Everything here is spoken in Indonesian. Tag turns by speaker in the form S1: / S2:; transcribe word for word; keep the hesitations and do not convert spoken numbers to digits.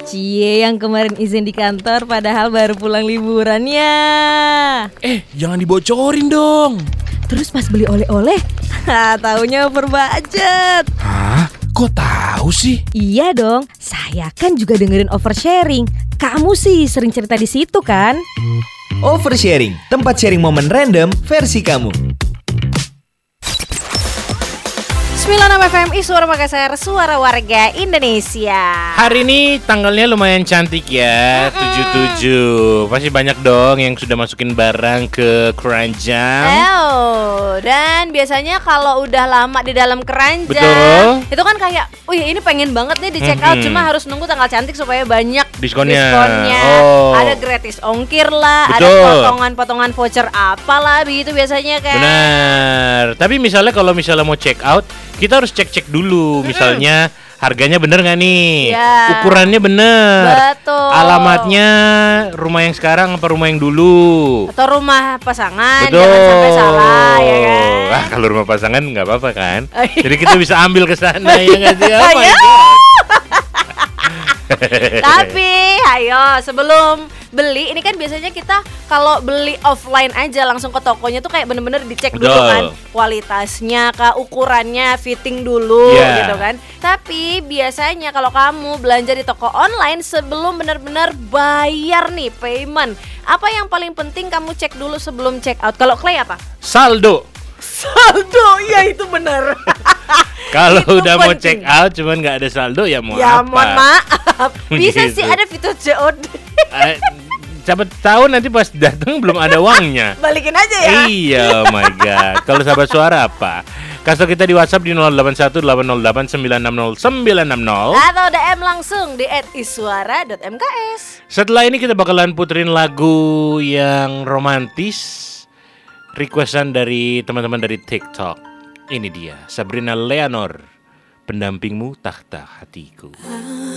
S1: Cie yang kemarin izin di kantor padahal baru pulang liburannya.
S2: Eh, jangan dibocorin dong.
S1: Terus pas beli oleh-oleh, taunya over budget.
S2: Hah? Kok tahu sih?
S1: Iya dong, saya kan juga dengerin Oversharing. Kamu sih sering cerita di situ kan?
S3: Oversharing, tempat sharing momen random versi kamu.
S4: sembilan enam F M I Suara Makassar, suara warga Indonesia.
S2: Hari ini tanggalnya lumayan cantik ya,
S4: Mm-mm.
S2: tujuh tujuh. Pasti banyak dong yang sudah masukin barang ke keranjang.
S4: Oh, dan biasanya kalau udah lama di dalam keranjang,
S2: Betul.
S4: itu kan kayak, wih ini pengen banget nih di check out,
S2: Mhm.
S4: cuma harus nunggu tanggal cantik supaya banyak
S2: Diskonnya.
S4: diskonnya.
S2: Oh.
S4: Ada gratis ongkir lah,
S2: Betul.
S4: ada potongan-potongan voucher apalah begitu biasanya kan.
S2: Benar. Tapi misalnya kalau misalnya mau check out, kita harus cek-cek dulu. Misalnya harganya bener nggak nih?
S4: Ya.
S2: Ukurannya bener.
S4: Betul.
S2: Alamatnya rumah yang sekarang apa rumah yang dulu?
S4: Atau rumah pasangan,
S2: Betul.
S4: jangan sampai salah ya kan.
S2: Wah, kalau rumah pasangan nggak apa-apa kan?
S4: Oh, iya.
S2: Jadi kita bisa ambil ke sana ya nggak sih? Oh my
S4: Ya.
S2: God.
S4: Tapi ayo sebelum beli, ini kan biasanya kita kalau beli offline aja langsung ke tokonya tuh kayak bener-bener dicek dulu
S2: Betul.
S4: kan kualitasnya, kah, ukurannya, fitting dulu
S2: Yeah.
S4: gitu kan. Tapi biasanya kalau kamu belanja di toko online sebelum benar-benar bayar nih payment, apa yang paling penting kamu cek dulu sebelum check out? Kalau Clay apa?
S2: Saldo.
S4: Saldo, ya itu benar.
S2: Kalau
S4: Itu
S2: udah mau
S4: penting.
S2: check out cuman nggak ada saldo ya mau
S4: Ya
S2: apa?
S4: mohon maaf. Bisa
S2: Gitu.
S4: sih ada fitur C O D.
S2: Eh, Siapa tahu nanti pas datang belum ada uangnya.
S4: Balikin aja ya.
S2: Iya, oh my god. Kalau sahabat suara apa? Kasih kita di WhatsApp di nol delapan satu delapan nol delapan sembilan enam nol sembilan enam nol.
S4: Atau D M langsung di et iswara dot m k s.
S2: Setelah ini kita bakalan puterin lagu yang romantis, requestan dari teman-teman dari TikTok. Ini dia Sabrina Leonor, Pendampingmu Takhta Hatiku.